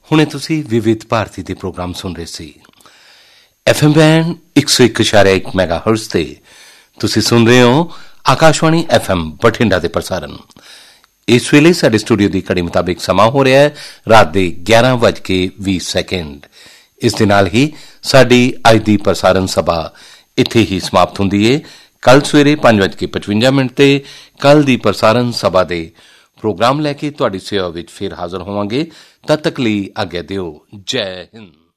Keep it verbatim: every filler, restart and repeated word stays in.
ਹੁਣੇ ਤੁਸੀਂ ਵਿਵਿਧ ਭਾਰਤੀ ਦੇ ਪ੍ਰੋਗਰਾਮ ਸੁਣ ਰਹੇ ਸੀ। ਐਫ ਐਮ ਬੈਂਡ ਇੱਕ ਸੌ ਇੱਕ ਇਸ਼ਾਰਾ ਇੱਕ ਮੈਗਾ ਹਰਟਜ਼ ਤੇ ਤੁਸੀਂ ਸੁਣ ਰਹੇ ਹੋ ਆਕਾਸ਼ਵਾਣੀ ਐਫ ਐਮ ਬਠਿੰਡਾ ਦੇ ਪ੍ਰਸਾਰਣ। ਇਸ ਵੇਲੇ ਸਾਡੇ ਸਟੂਡੀਓ ਦੀ ਘੜੀ ਮੁਤਾਬਿਕ ਸਮਾਂ ਹੋ ਰਿਹਾ ਹੈ ਰਾਤ ਦੇ ਗਿਆਰਾਂ ਵੱਜ ਕੇ ਵੀਹ ਸੈਕਿੰਡ। ਇਸ ਦੇ ਨਾਲ ਹੀ ਸਾਡੀ ਅੱਜ ਦੀ ਪ੍ਰਸਾਰਣ ਸਭਾ ਇੱਥੇ ਹੀ ਸਮਾਪਤ ਹੁੰਦੀ ਹੈ। ਕੱਲ ਸਵੇਰੇ ਪੰਜ ਵੱਜ ਕੇ ਪਚਵੰਜਾ ਮਿੰਟ ਤੇ ਕੱਲ ਦੀ ਪ੍ਰਸਾਰਣ ਸਭਾ ਦੇ ਪ੍ਰੋਗਰਾਮ ਲੈ ਕੇ ਤੁਹਾਡੀ ਸੇਵਾ ਵਿੱਚ ਫਿਰ ਹਾਜ਼ਰ ਹੋਵਾਂਗੇ। ਤਦ ਤੱਕ ਲਈ ਆਗਿਆ ਦਿਓ। ਜੈ ਹਿੰਦ।